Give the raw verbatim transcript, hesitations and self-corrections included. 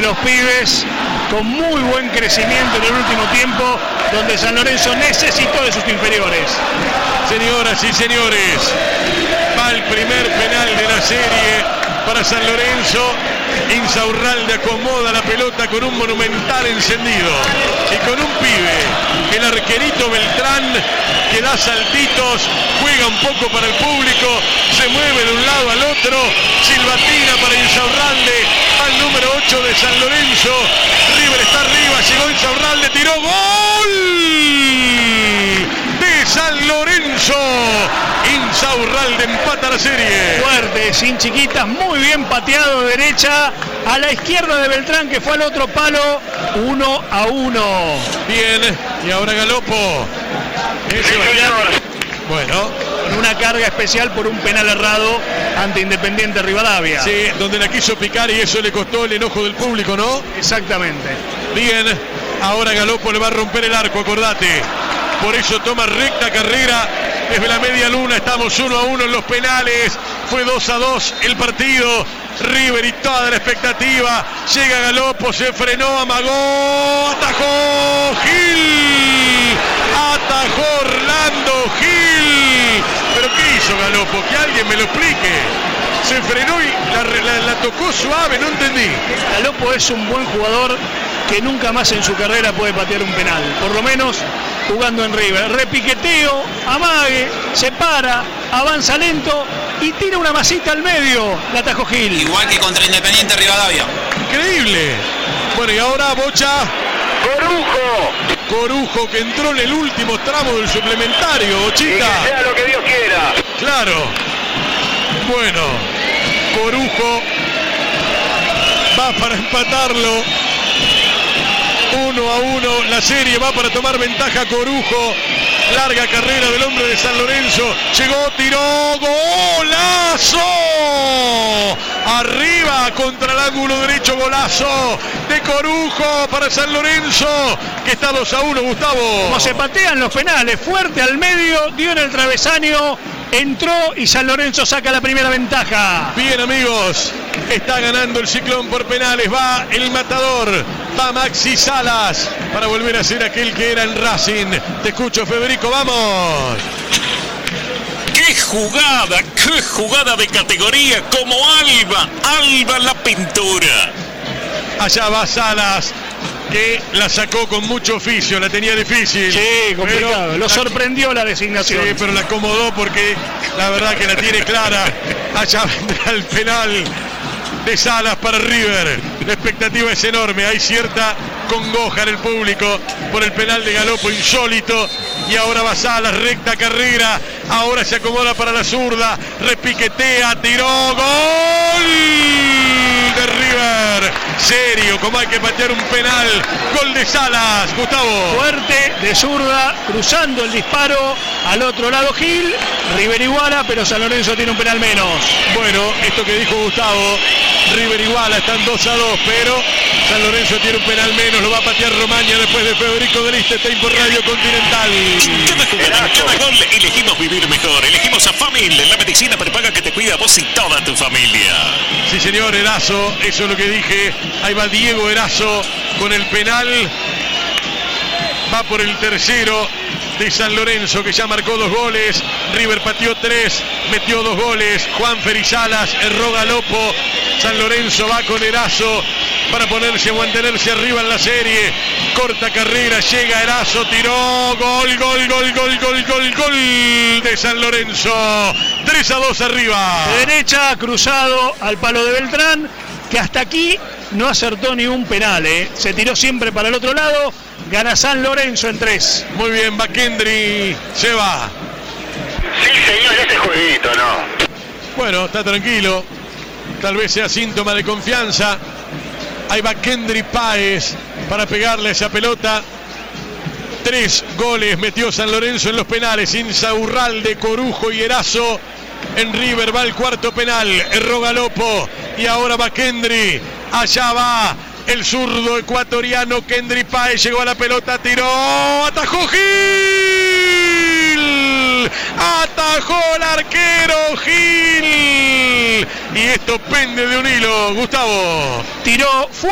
los pibes con muy buen crecimiento en el último tiempo, donde San Lorenzo necesitó de sus inferiores. Señoras y señores, va el primer penal de la serie para San Lorenzo. Insaurralde acomoda la pelota con un monumental encendido y con un pibe, el arquerito Beltrán, que da saltitos, juega un poco para el público, se mueve de un lado al otro, silbatina para Insaurralde, al número ocho de San Lorenzo. River está arriba, llegó Insaurralde, tiró, ¡gol! De San Lorenzo. Insaurralde empata la serie. Fuerte, sin chiquitas, muy bien pateado, derecha a la izquierda de Beltrán, que fue al otro palo. Uno a uno. Bien, y ahora Galopo. Ese bueno, con una carga especial por un penal errado ante Independiente Rivadavia. Sí, donde la quiso picar y eso le costó el enojo del público, ¿no? Exactamente. Bien, ahora Galopo le va a romper el arco, acordate. Por eso toma recta carrera desde la media luna. Estamos uno a uno en los penales. Fue dos a dos el partido. River y toda la expectativa. Llega Galopo, se frenó, amagó, atajó Gil. Atajó Orlando Gil. ¿Pero qué hizo Galopo? Que alguien me lo explique. Se frenó y la, la, la tocó suave, no entendí. Galopo es un buen jugador que nunca más en su carrera puede patear un penal. Por lo menos jugando en River. Repiqueteo, amague, se para, avanza lento y tira una masita al medio. La atajó Gil. Igual que contra Independiente Rivadavia. Increíble. Bueno, y ahora Bocha. Corujo. Corujo, que entró en el último tramo del suplementario, Bochita. Y que sea lo que Dios quiera. Claro. Bueno, Corujo va para empatarlo. Uno a uno, la serie va para tomar ventaja Corujo. Larga carrera del hombre de San Lorenzo. Llegó, tiró, golazo. Arriba contra el ángulo derecho, golazo de Corujo para San Lorenzo, que está dos a uno, Gustavo. Como se patean los penales, fuerte al medio, dio en el travesaño, entró y San Lorenzo saca la primera ventaja. Bien, amigos, está ganando el Ciclón por penales. Va el matador, va Maxi Salas para volver a ser aquel que era en Racing. Te escucho, Federico, vamos. ¡Qué jugada! ¡Qué jugada de categoría! Como Alba, Alba la pintura. Allá va Salas, que la sacó con mucho oficio, la tenía difícil. Sí, complicado. Pero lo sorprendió la designación. Sí, pero la acomodó porque la verdad que la tiene clara. Allá vendrá el penal de Salas para River. La expectativa es enorme. Hay cierta congoja en el público por el penal de Galopo, insólito. Y ahora va Salas, recta carrera. Ahora se acomoda para la zurda. Repiquetea, tiró, gol de River. Serio, como hay que patear un penal. Gol de Salas, Gustavo. Fuerte, de zurda, cruzando el disparo. Al otro lado Gil. River iguala, pero San Lorenzo tiene un penal menos. Bueno, esto que dijo Gustavo, River iguala, están dos a dos, pero San Lorenzo tiene un penal menos. Lo va a patear Romaña después de Federico de Liechtenstein por Radio Continental. Cada jugada, cada gol, elegimos vivir mejor. Elegimos a Famil, la medicina prepaga que te cuida a vos y toda tu familia. Sí, señor, Erazo, eso es lo que dije. Ahí va Diego Erazo con el penal. Va por el tercero de San Lorenzo, que ya marcó dos goles. River pateó tres, metió dos goles. Juan Ferizalas, erró Galopo. San Lorenzo va con Erazo para ponerse a mantenerse arriba en la serie. Corta carrera, llega Erazo, tiró, gol, gol, gol, gol, gol, gol, gol de San Lorenzo. tres a dos arriba. De derecha, cruzado al palo de Beltrán, que hasta aquí no acertó ni un penal, ¿eh? Se tiró siempre para el otro lado. Gana San Lorenzo en tres. Muy bien, Bakendri se va. Sí, señor, este jueguito, ¿no? Bueno, está tranquilo. Tal vez sea síntoma de confianza. Ahí va Kendry Páez para pegarle esa pelota. Tres goles metió San Lorenzo en los penales. Insaurralde, Corujo y Erazo. En River va el cuarto penal. Erró Galopo. Y ahora va Kendry. Allá va el zurdo ecuatoriano Kendry Páez. Llegó a la pelota, tiró, atajó Gil. Atajó el arquero Gil. Y esto pende de un hilo, Gustavo. Tiró.